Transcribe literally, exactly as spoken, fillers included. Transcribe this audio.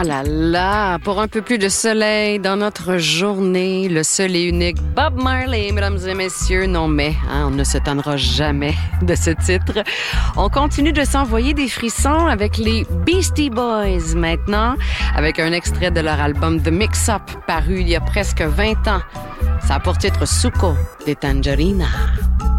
Ah là là, pour un peu plus de soleil dans notre journée, le seul et unique Bob Marley, mesdames et messieurs. Non mais, hein, on ne se tannera jamais de ce titre. On continue de s'envoyer des frissons avec les Beastie Boys maintenant, avec un extrait de leur album The Mix-Up, paru il y a presque vingt ans. Ça a pour titre Succo de Tangerina.